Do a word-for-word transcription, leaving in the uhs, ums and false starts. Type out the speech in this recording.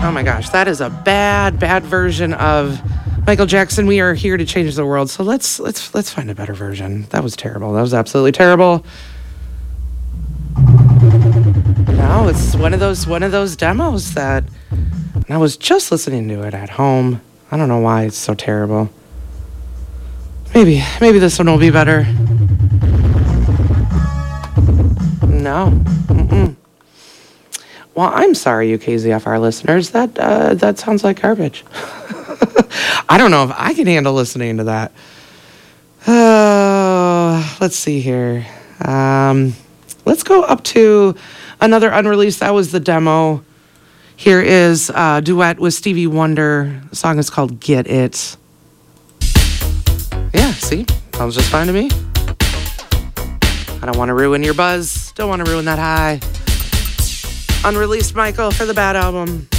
Oh my gosh, that is a bad, bad version of Michael Jackson. We are here to change the world. So let's let's let's find a better version. That was terrible. That was absolutely terrible. No, it's one of those one of those demos that and I was just listening to it at home. I don't know why it's so terrible. Maybe maybe this one will be better. No. Mm-mm. Well, I'm sorry, you K Z F R listeners. That uh, that sounds like garbage. I don't know if I can handle listening to that. Uh, let's see here. Um, let's go up to another unreleased. That was the demo. Here is a duet with Stevie Wonder. The song is called Get It. Yeah, see? Sounds just fine to me. I don't want to ruin your buzz. Don't want to ruin that high. Unreleased Michael for the Bad album.